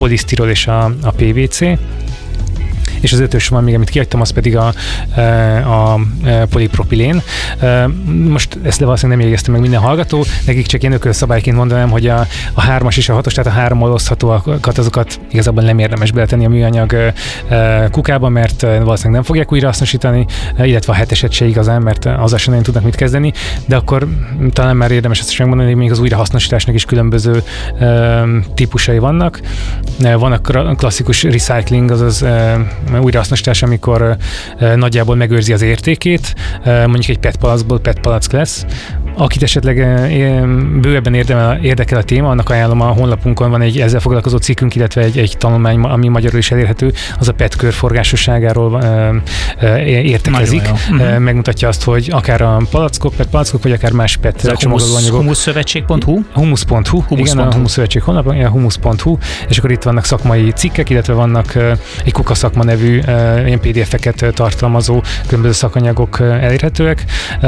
polisztirol és a PVC. És az 5-ös van még, amit kihagytam, az pedig a polipropilén. Most ezt valószínűleg nem jegyezte meg minden hallgató, nekik csak ilyen ökölszabályként mondanám, hogy a 3-as és a 6-os, tehát a 3 oszthatóakat, azokat igazából nem érdemes beletenni a műanyag kukába, mert valószínűleg nem fogják újrahasznosítani, illetve a 7-eset se igazán, mert azzal sem nagyon tudnak mit kezdeni, de akkor talán már érdemes ezt is megmondani, hogy még az újrahasznosításnak is különböző típusai vannak. Van a klasszikus recycling, azaz újrahasznosítás, amikor nagyjából megőrzi az értékét, mondjuk egy PET palackból PET palack lesz. Akit esetleg bővebben érdekel a téma, annak ajánlom, a honlapunkon van egy ezzel foglalkozó cikkünk, illetve egy tanulmány, ami magyarul is elérhető, az a PET körforgásosságáról értekezik. Megmutatja azt, hogy akár a palackok, PET palackok, vagy akár más PET csomagolóanyagok. Humusszövetség.hu? Humus.hu, igen, a Humusszövetség honlapon, humus.hu, és akkor itt vannak szakmai cikkek, illetve vannak egy Kuka szakma nevű ilyen PDF-eket tartalmazó különböző szakanyagok elérhetőek.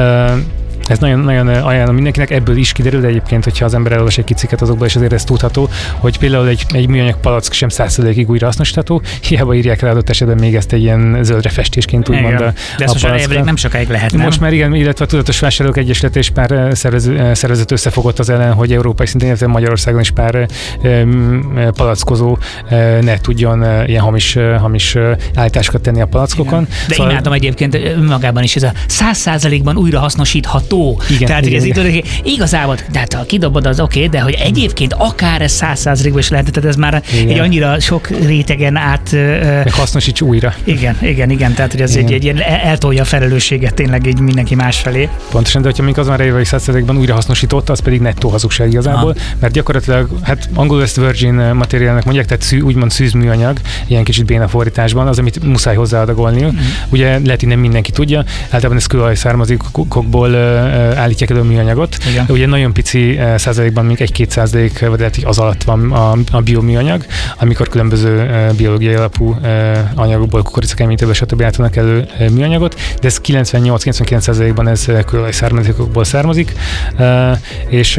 Ez nagyon ajánlom mindenkinek, ebből is kiderül, de egyébként, hogyha az ember elolvas egy kicsiket azokból, és azért ez tudható, hogy például egy műanyag palack sem 100%-ig újrahasznosítható, hiába írják rá adott esetben még ezt egy ilyen zöldre festésként, úgymond de ezt most elvileg nem sokáig lehet, nem? Most már igen, illetve a Tudatos Vásárlók Egyesület és pár szervezet összefogott az ellen, hogy európai szinten, illetve Magyarországon is pár palackozó ne tudjon ilyen hamis állításokat tenni a palackokon. Igen. De szóval imádom egyébként önmagában is ez a 100%-ban újrahasznosítható. Igen, tehát, hogy ez igazából, tehát ha kidobod, az oké, de hogy egyébként akár ez 100%-ban is lehet, tehát ez már egy annyira sok rétegen át... Meg hasznosíts újra. Igen, tehát hogy ez egy ilyen eltolja a felelősséget tényleg így mindenki másfelé. Pontosan, de hogyha még az van rájövő, hogy 100%-ban újra hasznosította, az pedig nettó hazugság igazából, mert gyakorlatilag, hát angolul ezt virgin materiálnak mondják, tehát úgymond szűzműanyag, ilyen kicsit béna fordításban, az, amit muszáj hozzáadagolni. Ugye lehet, hogy nem mindenki tudja, általában ez kőolaj származékokból állítják elő a műanyagot. Igen. Ugye nagyon pici százalékban, még 1-2%, vagy lehet, hogy az alatt van a bioműanyag, amikor különböző biológiai alapú anyagokból, kukoricakeményítőből, stb. Állítanak elő műanyagot, de ez 98-99%-ban ez kőolaj származékokból származik, és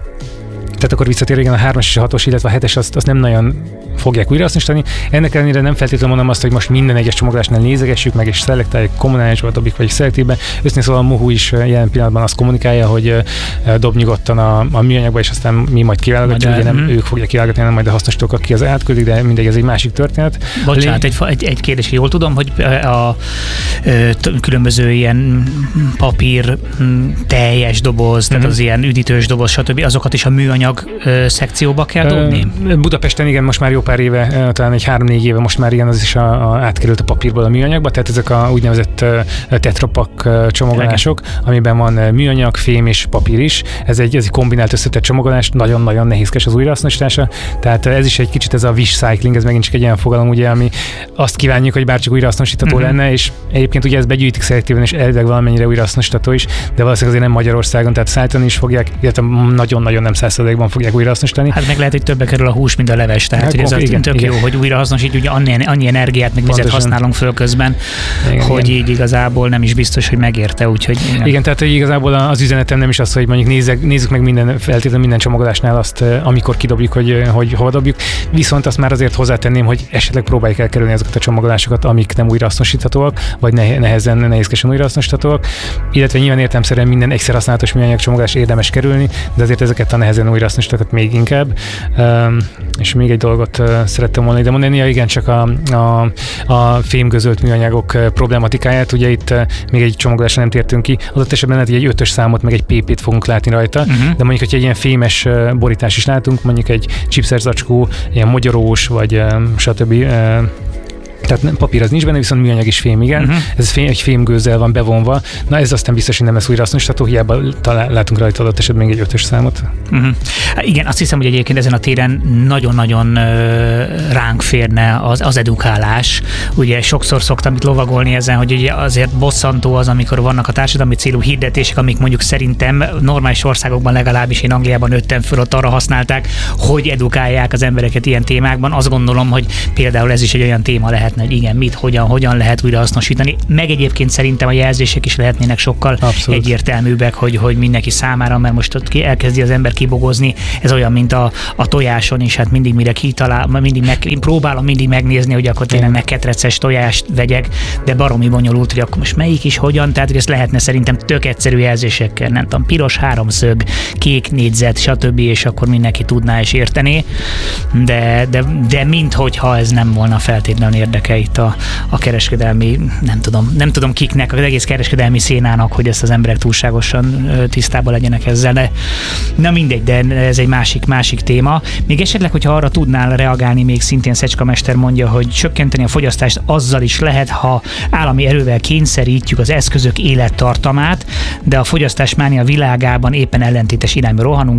tehát akkor visszatér, igen, a 3-as és a 6-os, illetve a 7-es azt nem nagyon fogják újrahasznosítani. Ennek ellenére nem feltétlenül mondom azt, hogy most minden egyes csomagolásnál nézegessük meg és szelektáljuk, kommunálisba dobjuk, vagy szelektívbe. Őszintén szóval a Mohu is jelen pillanatban azt kommunikálja, hogy dob nyugodtan a műanyagba, és aztán mi majd kiválogatjuk, ugye nem ők fogják kiválogatni, hanem majd a hasznosítók, aki az átküldik, de mindegy, ez egy másik történet. Bocsánat, egy kérdés, jól tudom, hogy a különböző ilyen papír teljes doboz, tehát az ilyen üdítős doboz, stb. Azokat is a műanyag szekcióba kell dobni? Budapesten igen, most már jó pár éve, talán egy 3-4 éve most már igen, az is átkerült a papírból a műanyagba, tehát ezek a úgynevezett tetrapak csomagolások, amiben van műanyag, fém és papír is. Ez egy kombinált összetett csomagolás, nagyon-nagyon nehézkes az újrahasznosítása, tehát ez is egy kicsit ez a wish cycling, ez megint csak egy ilyen fogalom, ugye, ami azt kívánjuk, hogy bárcsak újrahasznosítható lenne, és egyébként ugye ez begyűjtik szelektíven, és elvileg valamennyire újrahasznosítható is, de valószínűleg azért nem Magyarországon, tehát szállítani is fogják, illetve nagyon-nagyon nem 100%-ban fogják újrahasznosítani. Hát meg lehet, hogy többe kerül a hús, mint a leves, tehát hogy ez igen, tök jó, hogy újrahasznosítjuk, ugye annyi energiát, meg vizet használunk föl közben, hogy így igazából nem is biztos, hogy megérte, úgyhogy... Igen, tehát hogy igazából az üzenetem nem is az, hogy mondjuk nézzük meg feltétlenül minden csomagolásnál azt, amikor kidobjuk, hogy hova dobjuk, viszont azt már azért hozzátenném, hogy esetleg próbáljuk elkerülni azokat a csomagolásokat, amik nem újrahasznosíthatóak, vagy nehézkesen újrahasznosíthatóak, illetve nyilván értelemszerűen minden egyszer használatos műanyag csomagolás érdemes kerülni, de azért ezeket a nehezen újrahasznosítókat még inkább. És még egy dolgot szerettem volna ide mondani, igen, csak a fémgözölt műanyagok problematikáját, ugye itt még egy csomagolásra nem tértünk ki, adott esetben lehet, hogy egy 5-ös számot, meg egy PP-t fogunk látni rajta, de mondjuk, hogyha egy ilyen fémes borítás is látunk, mondjuk egy chipses zacskó, ilyen mogyorós, vagy stb. Tehát papír az nincs benne, viszont műanyag is fém, igen. Ez egy fémgőzzel van bevonva. Na ez aztán biztos, hogy nem lesz újrahasznosítható, hiába látunk rajta adott esetben még egy 5-ös számot. Igen, azt hiszem, hogy egyébként ezen a téren nagyon-nagyon ránk férne az edukálás. Ugye sokszor szoktam itt lovagolni ezen, hogy ugye azért bosszantó az, amikor vannak a társadalmi célú hirdetések, amik mondjuk szerintem normális országokban, legalábbis én Angliában nőttem föl, ott arra használták, hogy edukálják az embereket ilyen témákban. Azt gondolom, hogy például ez is egy olyan téma lehetne hogy igen, mit, hogyan lehet újrahasznosítani. Meg egyébként szerintem a jelzések is lehetnének sokkal egyértelműbbek, hogy mindenki számára, mert most ott elkezdi az ember kibogozni. Ez olyan, mint a tojáson is, hát mindig mire kitalál, én próbálom mindig megnézni, hogy akkor tényleg megketreces tojást vegyek, de baromi bonyolult, hogy akkor most melyik is hogyan, tehát hogy ezt lehetne szerintem tök egyszerű jelzésekkel, nem tudom, piros háromszög, kék négyzet, stb. És akkor mindenki tudná és értené, de minthogyha ez nem volna feltétlenül érdeke itt a kereskedelmi, nem tudom kiknek, az egész kereskedelmi szénának, hogy ezt az emberek túlságosan tisztában legyenek ezzel, de na mindegy, de ez egy másik téma. Még esetleg, hogyha arra tudnál reagálni, még szintén Szecska mester mondja, hogy csökkenteni a fogyasztást azzal is lehet, ha állami erővel kényszerítjük az eszközök élettartamát, de a fogyasztásmánia világában éppen ellentétes irányba rohanunk,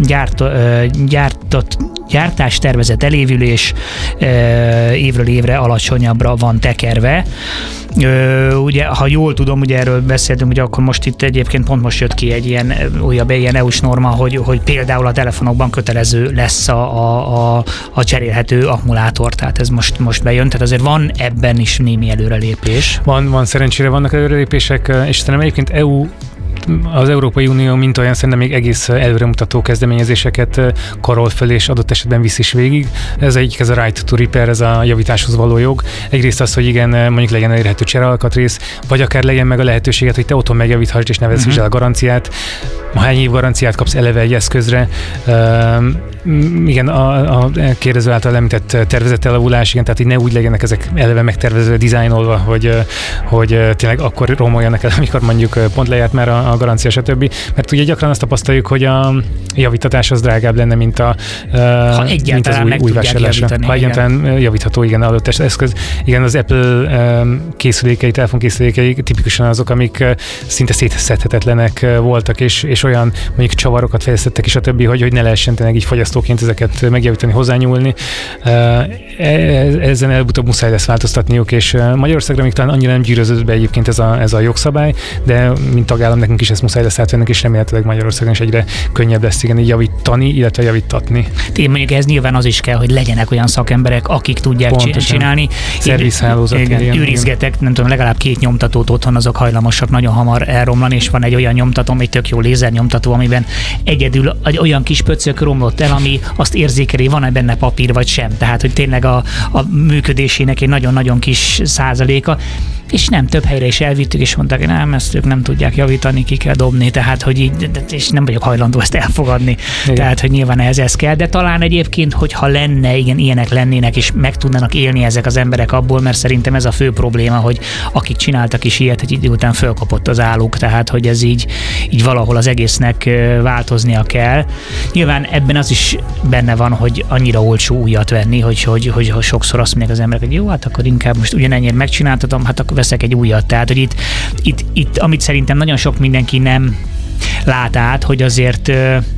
gyártástervezett elévülés évről évre alacsonyabbra van tekerve. Ugye, ha jól tudom, ugye erről beszéltünk, ugye akkor most itt egyébként pont most jött ki egy ilyen újabb ilyen EU-s norma, hogy például a telefonokban kötelező lesz a cserélhető akkumulátor, tehát ez most bejön, tehát azért van ebben is némi előrelépés. Van szerencsére vannak előrelépések, és szerintem egyébként az Európai Unió mint olyan szerintem még egész előremutató kezdeményezéseket karol föl, és adott esetben visz is végig. Ez a right to repair, ez a javításhoz való jog. Egyrészt az, hogy igen, mondjuk legyen elérhető cserealkatrész, vagy akár legyen meg a lehetőséget, hogy te otthon megjavíthass és ne veszítsd el a garanciát. Hány év garanciát kapsz eleve egy eszközre. Igen, a kérdező által említett tervezett elavulás, igen, tehát így ne úgy legyenek ezek eleve megtervezve, dizájnolva, hogy tényleg akkor romoljanak el, amikor mondjuk pont lejárt már a garancia, stb. Mert ugye gyakran azt tapasztaljuk, hogy a javítatás az drágább lenne, mint az új vásárlásra. Ha egyáltalán javítható, igen, adott eszköz. Igen, az Apple készülékei, telefonkészülékei tipikusan azok, amik szinte szétszedhetetlenek voltak, és olyan mondjuk csavarokat fejlesztettek is, stb., hogy ne lehessen tényleg így fogyasztóként ezeket megjavítani, hozzányúlni. Ezen előbb-utóbb muszáj lesz változtatniuk, és Magyarországra még talán annyira nem gyűrözött be egyébként ez a jogszabály, de mint tagállam nekünk is ezt muszáj lesz átvennünk, és remélhetőleg Magyarországon is egyre könnyebb lesz igen így javítani, illetve javítatni. Én mondjuk ez nyilván az is kell, hogy legyenek olyan szakemberek, akik tudják csinálni. Szervizhálózat. Őrizgetek, nem tudom, legalább 2 nyomtatót otthon, azok hajlamosak nagyon hamar elromlani, és van egy olyan nyomtató, egy tök jó lézernyomtató, amiben egyedül egy olyan kis pöcök romlott el, ami azt érzékeli, van-e benne papír vagy sem. Tehát, hogy tényleg a működésének egy nagyon-nagyon kis százaléka, és nem több helyre is elvittük, és mondták, hogy nem, ezt ők nem tudják javítani, ki kell dobni, tehát, hogy így, és nem vagyok hajlandó ezt elfogadni. Igen. Tehát, hogy nyilván ez kell, de talán egyébként, hogyha lenne, igen, ilyenek lennének, és meg tudnának élni ezek az emberek abból, mert szerintem ez a fő probléma, hogy akik csináltak is ilyet, egy idő után fölkapott az álluk, tehát, hogy ez így valahol az egésznek változnia kell. Nyilván ebben az is benne van, hogy annyira olcsó újat venni, hogy sokszor azt mondják az emberek, hogy jó, hát akkor inkább most ugyanennyire megcsináltatom, hát akkor veszek egy újat. Tehát, hogy itt amit szerintem nagyon sok mindenki nem lát át, hogy azért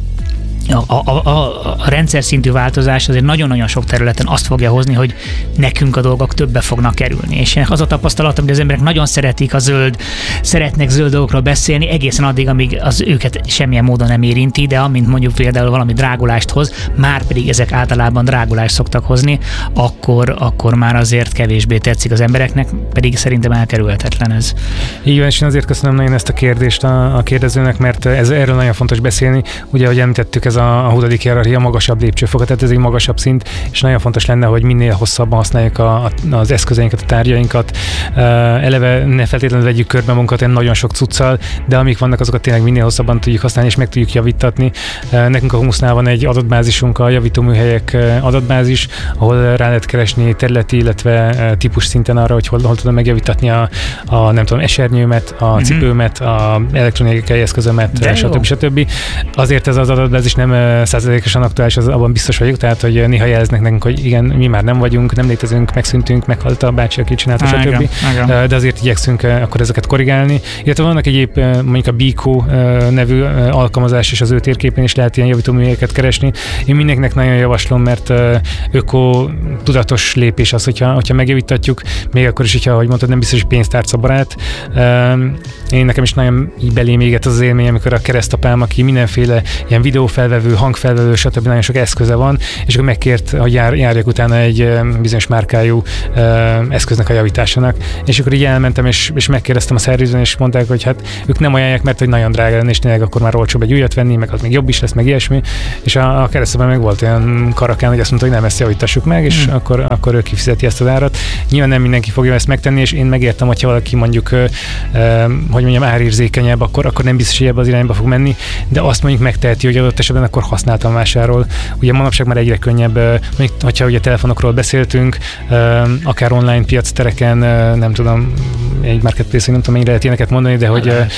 a rendszer szintű változás azért nagyon-nagyon sok területen azt fogja hozni, hogy nekünk a dolgok többe fognak kerülni. És az a tapasztalatom, hogy az emberek nagyon szeretnek zöld dolgokról beszélni, egészen addig, amíg az őket semmilyen módon nem érinti, de amint mondjuk például valami drágulást hoz, már pedig ezek általában drágulást szoktak hozni, akkor már azért kevésbé tetszik az embereknek, pedig szerintem elkerülhetetlen ez. Így van, és én azért köszönöm nagyon ezt a kérdést a kérdezőnek, mert erről nagyon fontos beszélni. Ugye, ahogy említettük, ez a 20. hierarchia magasabb lépcsőfokat, tehát ez egy magasabb szint, és nagyon fontos lenne, hogy minél hosszabban használjuk az eszközeinket, a tárgyainkat. Eleve ne feltétlenül vegyük körbe magunkat nagyon sok cuccal, de amik vannak, azokat tényleg minél hosszabban tudjuk használni, és meg tudjuk javítatni. Nekünk a Humusznál van egy adatbázisunk, a javítóműhelyek adatbázis, ahol rá lehet keresni területi, illetve típus szinten arra, hogy hol tudom megjavítatni a nem tudom, esernyőmet, a cipőmet, a elektronikai eszközömet, stb. Azért ez az adatbázis nem 100%-osan aktuális, az abban biztos vagyok, tehát hogy néha jeleznek nekünk, hogy igen, mi már nem vagyunk, nem létezünk, megszűntünk, meghalt a bácsi, aki csinálta, stb. De azért igyekszünk akkor ezeket korrigálni. Illetve vannak egyéb, mondjuk a Biko nevű alkalmazás, és az ő térképén is lehet ilyen javítóműhelyeket keresni. Én mindenkinek nagyon javaslom, mert tudatos lépés az, hogyha megjavítatjuk, még akkor is, hogyha, ahogy mondtad, nem biztos, hogy pénztárcabarát. Én nekem is nagyon így belém égett az élmény, amikor a keresztapám, aki mindenféle ilyen videófelvétel felvevő, hangfelvevő, stb. Nagyon sok eszköze van, és akkor megkért, hogy járjak utána egy bizonyos márkájú eszköznek a javításának, és akkor így elmentem, és megkérdeztem a szervizben, és mondták, hogy hát ők nem ajánlják, mert hogy nagyon drága lenne, és tényleg akkor már olcsóbb egy újat venni, meg az még jobb is lesz, meg ilyesmi, és a keresztben meg volt olyan karakán, hogy azt mondta, hogy nem, ezt javítassuk meg, és akkor ő kifizeti ezt az árat. Nyilván nem mindenki fogja ezt megtenni, és én megértem, hogyha valaki mondjuk, hogy mondjam, árérzékenyebb, akkor nem biztos, hogy ebbe az irányba fog menni, de azt mondjuk megteheti, hogy adott esetben akkor használtan vásárol. Ugye manapság már egyre könnyebb, mondjuk, hogyha ugye telefonokról beszéltünk, akár online piactereken, nem tudom, egy marketplace, nem tudom, mennyire lehet ilyeneket mondani, de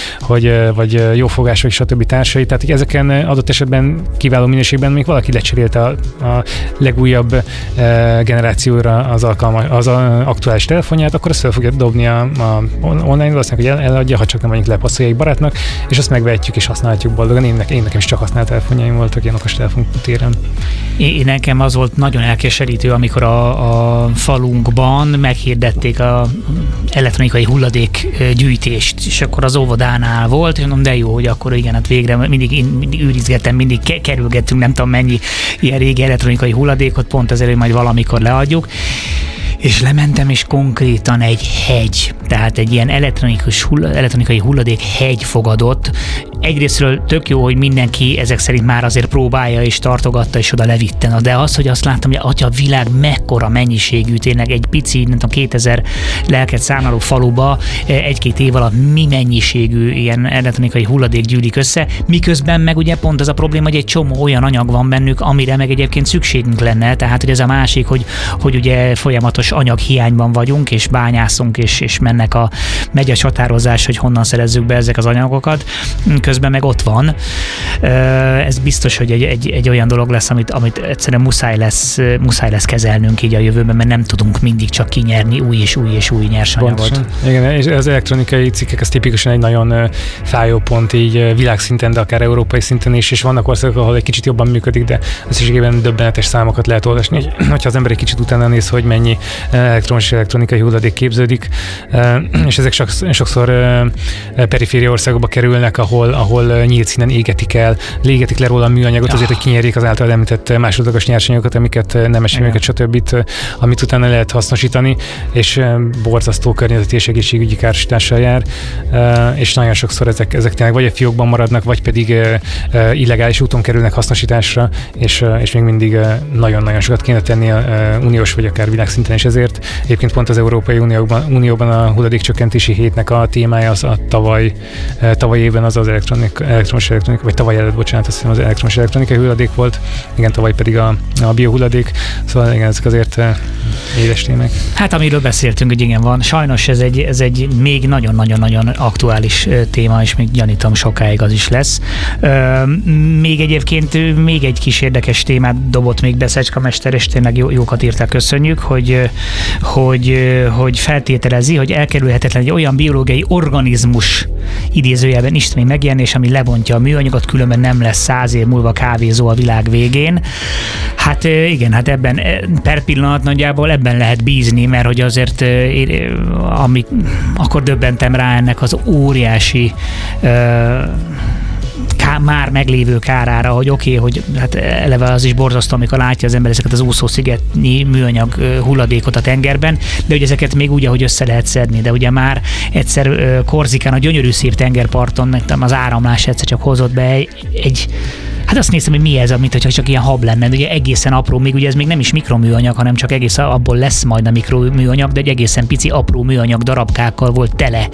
vagy jófogás, vagy stb. Társai. Tehát, hogy ezeken adott esetben kiváló minőségben még valaki lecserélte a legújabb generációra az aktuális telefonját, akkor azt fel fogja dobni a online-ra, azt mondja, hogy eladja, ha csak nem mondjuk lepasszolja egy barátnak, és azt megvehetjük és használhatjuk boldogan. Én nekem is csak használt telefonjaim voltak ilyen okostelefon téren. Én nekem az volt nagyon elkeserítő, amikor a falunkban meghirdették a elektronikai hulladékgyűjtést, és akkor az óvodánál volt, és mondom, de jó, hogy akkor igen, hát végre mindig őrizgettem, mindig kerülgettünk, nem tudom mennyi ilyen régi elektronikai hulladékot, pont ezért, hogy majd valamikor leadjuk. És lementem, és konkrétan egy hegy, tehát egy ilyen elektronikai hulladék hegy fogadott. Egyrésztről tök jó, hogy mindenki ezek szerint már azért próbálja és tartogatta, és oda levitte. De az, hogy azt láttam, hogy atya, a világ mekkora mennyiségű, tényleg egy pici, nem tudom, 2000 lelket számláló faluba egy-két év alatt mi mennyiségű ilyen elektronikai hulladék gyűlik össze, miközben meg ugye pont az a probléma, hogy egy csomó olyan anyag van bennük, amire meg egyébként szükségünk lenne. Tehát, hogy ez a másik, hogy ugye folyamatos anyaghiányban vagyunk, és bányászunk, és megy a csatározás, hogy honnan szerezzük be ezek az anyagokat. Közben meg ott van. Ez biztos, hogy egy olyan dolog lesz, amit egyszerűen muszáj lesz kezelnünk így a jövőben, mert nem tudunk mindig csak kinyerni új és új nyersanyagot. Pontosan. Igen, és az elektronikai cikkek az tipikusan egy nagyon fájó pont így világszinten, de akár európai szinten is, és vannak országok, ahol egy kicsit jobban működik, de összességében döbbenetes számokat lehet olvasni, hogyha az ember egy kicsit utána néz, hogy mennyi elektromos elektronikai hulladék képződik, és ezek sokszor periféria országokba kerülnek, ahol nyílt színen légetik le róla a műanyagot azért, hogy kinyerjék az által említett másodlagos nyersanyagokat, amiket nemeseményeket, stb., amit utána lehet hasznosítani, és borzasztó környezeti és egészségügyi károsítással jár, és nagyon sokszor ezek tényleg vagy a fiókban maradnak, vagy pedig illegális úton kerülnek hasznosításra, és még mindig nagyon-nagyon sokat kéne tenni a uniós vagy akár világszinten, és ezért egyébként pont az Európai Unióban a hulladékcsökkentési hétnek a témája az a tavaly évben az elektromos elektronika, vagy tavaly előtt, bocsánat, azt hiszem az elektromos elektronikai hulladék volt, igen, tavaly pedig a biohulladék, szóval igen, ezek azért édes témák. Hát amiről beszéltünk, hogy igen, van. Sajnos ez egy még nagyon-nagyon-nagyon aktuális téma, és még gyanítom sokáig az is lesz. Még egyébként még egy kis érdekes témát dobott még be Szecska mester, és tényleg jókat írták, köszönjük, hogy feltételezi, hogy elkerülhetetlen egy olyan biológiai organizmus idézőjelben isteni megjelenés, ami lebontja a műanyagot, különben nem lesz 100 év múlva kávézó a világ végén. Hát igen, hát ebben per pillanat nagyjából ebben lehet bízni, mert hogy azért akkor döbbentem rá ennek az óriási már meglévő kárára, hogy oké, hogy hát eleve az is borzasztó, amikor látja az ember ezeket az úszószigetnyi műanyag hulladékot a tengerben, de ugye ezeket még úgy, ahogy össze lehet szedni, de ugye már egyszer Korzikán, a gyönyörű szép tengerparton az áramlás egyszer csak hozott be hát azt néztem, hogy mi ez, mint hogyha csak ilyen hab lenne, de ugye egészen apró, még ugye ez még nem is mikroműanyag, hanem csak egész abból lesz majd a mikroműanyag, de egy egészen pici apró műanyag darabkákkal volt tele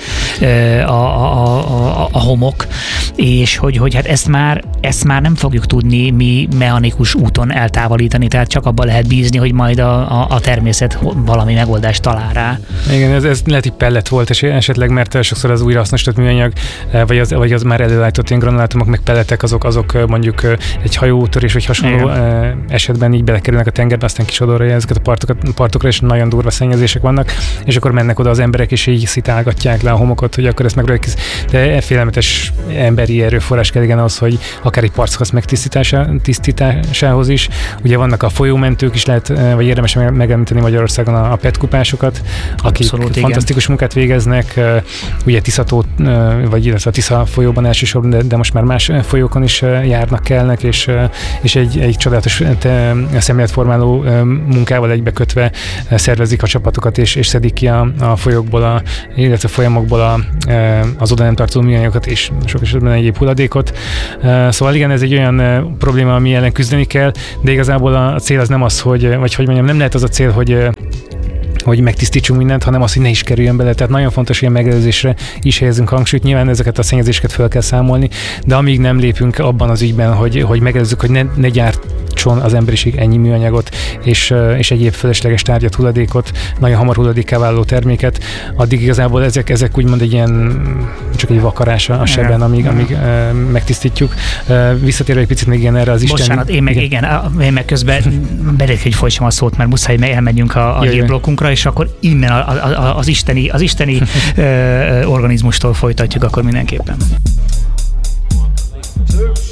a homok, és hogy hát ezt már nem fogjuk tudni mi mechanikus úton eltávolítani, tehát csak abban lehet bízni, hogy majd a természet valami megoldást talál rá. Igen, ez lehet, hogy pellet volt esetleg, mert sokszor az újrahasznosított műanyag, vagy az már előállított ilyen granulátumok, meg pelletek, azok mondjuk egy hajótörés vagy hasonló esetben így belekerülnek a tengerbe, aztán kisodorolja ezeket a partokra, és nagyon durva szennyezések vannak, és akkor mennek oda az emberek, és így szitálgatják le a homokot, hogy akkor ezt megrögik. De félelmetes emberi erőforrás kell ahhoz, hogy akár egy partszakasz megtisztításához is. Ugye vannak a folyómentők is, lehet, vagy érdemes megemlíteni Magyarországon a PET kupásokat, akik fantasztikus munkát végeznek, ugye Tiszató, vagy illetve a Tisza folyóban elsősorban, de most már más folyókon is járnak kelnek, és egy csodálatos szemléletformáló munkával egybekötve szervezik a csapatokat, és szedik ki a folyókból, illetve folyamokból az oda nem tartozó műanyagokat, és sok esetben egyéb hulladékot. Szóval igen, ez egy olyan probléma, ami ellen küzdeni kell, de igazából a cél az nem az, vagy hogy mondjam, nem lehet az a cél, hogy megtisztítsunk mindent, hanem az, hogy ne is kerüljön bele. Tehát nagyon fontos, hogy a megelőzésre is helyezünk hangsúlyt. Nyilván ezeket a szennyezéseket fel kell számolni, de amíg nem lépünk abban az ügyben, hogy megelezzük, hogy ne gyártson az emberiség ennyi műanyagot és egyéb felesleges tárgyat, hulladékot, nagyon hamar hulladékká váló terméket, addig igazából ezek úgymond egy ilyen, csak egy vakarás a sebben, amíg megtisztítjuk. Visszatérve egy picit még igen erre az isteni... Bocsánat, én meg közben belét, hogy folytsam a szót, mert muszáj, hogy elmegyünk a hírblokkunkra, és akkor innen az isteni organizmustól folytatjuk akkor mindenképpen.